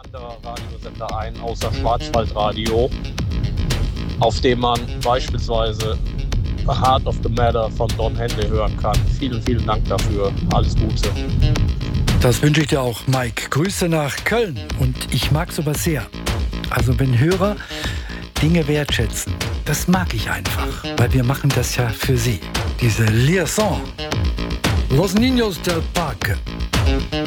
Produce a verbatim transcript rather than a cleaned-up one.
anderer Radiosender ein, außer Schwarzwaldradio, auf dem man beispielsweise Heart of the Matter von Don Henley hören kann. Vielen, vielen Dank dafür. Alles Gute. Das wünsche ich dir auch, Mike. Grüße nach Köln. Und ich mag sowas sehr. Also wenn Hörer Dinge wertschätzen, das mag ich einfach, weil wir machen das ja für sie. Diese Liaison. Los Niños del Parque.